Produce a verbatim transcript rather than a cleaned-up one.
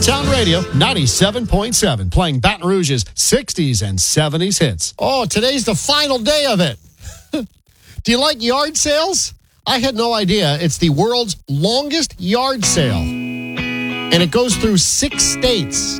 Town Radio ninety-seven point seven, playing Baton Rouge's sixties and seventies hits. Oh, today's the final day of it. Do you like yard sales? I had no idea. It's the world's longest yard sale. And it goes through six states.